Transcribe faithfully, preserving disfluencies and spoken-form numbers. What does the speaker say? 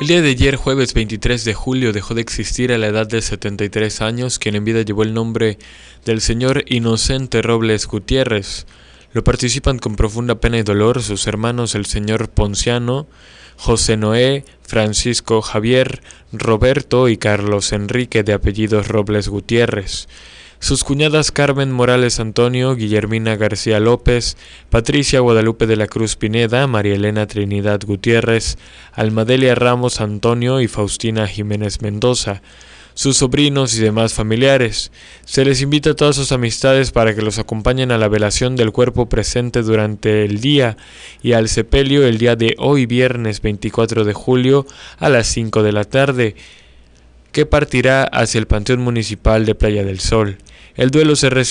El día de ayer, jueves veintitrés de julio, dejó de existir a la edad de setenta y tres años, quien en vida llevó el nombre del señor Inocente Robles Gutiérrez. Lo participan con profunda pena y dolor sus hermanos el señor Ponciano, José Noé, Francisco Javier, Roberto y Carlos Enrique de apellidos Robles Gutiérrez. Sus cuñadas Carmen Morales Antonio, Guillermina García López, Patricia Guadalupe de la Cruz Pineda, María Elena Trinidad Gutiérrez, Almadelia Ramos Antonio y Faustina Jiménez Mendoza. Sus sobrinos y demás familiares. Se les invita a todas sus amistades para que los acompañen a la velación del cuerpo presente durante el día y al sepelio el día de hoy, viernes veinticuatro de julio, a las cinco de la tarde, que partirá hacia el Panteón Municipal de Playa del Sol. El duelo se recibe